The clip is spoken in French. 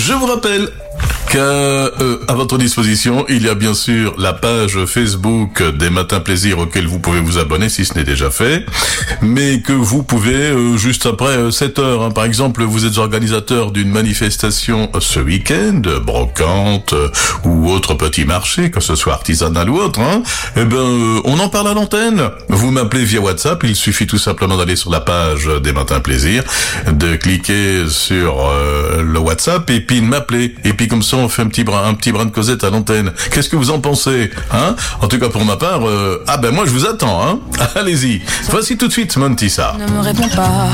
Je vous rappelle qu'à votre disposition, il y a bien sûr la page Facebook des Matins Plaisir auquel vous pouvez vous abonner si ce n'est déjà fait, mais que vous pouvez juste après 7 heures, hein, par exemple, vous êtes organisateur d'une manifestation ce week-end, brocante ou autre petit marché, que ce soit artisanal ou autre, hein, on en parle à l'antenne. Vous m'appelez via WhatsApp, il suffit tout simplement d'aller sur la page des Matins Plaisir, de cliquer sur le WhatsApp et puis de m'appeler. Et puis comme ça, on fait un petit brin de causette à l'antenne. Qu'est-ce que vous en pensez, hein? En tout cas pour ma part, moi je vous attends, hein. Allez-y. Voici tout de suite Montissa. Ne me réponds pas.